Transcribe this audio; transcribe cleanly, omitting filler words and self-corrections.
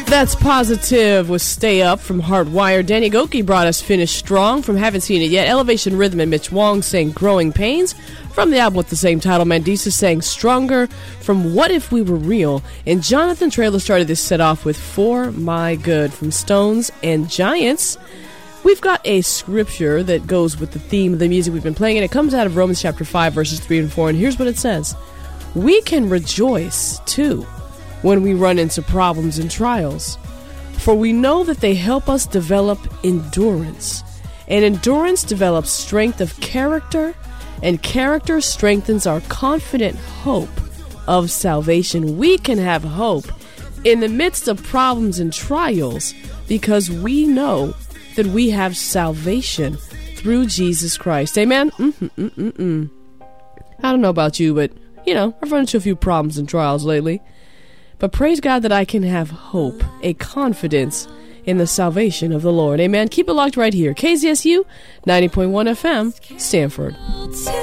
That's Positive with Stay Up from Hardwired. Danny Goki brought us Finish Strong from Haven't Seen It Yet. Elevation Rhythm and Mitch Wong sang Growing Pains from the album with the same title. Mandisa sang Stronger from What If We Were Real. And Jonathan Traylor started this set off with For My Good from Stones and Giants. We've got a scripture that goes with the theme of the music we've been playing, and it comes out of Romans chapter 5, verses 3 and 4. And here's what it says. We can rejoice, too, when we run into problems and trials, for we know that they help us develop endurance, and endurance develops strength of character, and character strengthens our confident hope of salvation. We can have hope in the midst of problems and trials because we know that we have salvation through Jesus Christ. Amen? I don't know about you, but, I've run into a few problems and trials lately. But praise God that I can have hope, a confidence in the salvation of the Lord. Amen. Keep it locked right here. KZSU 90.1 FM, Stanford.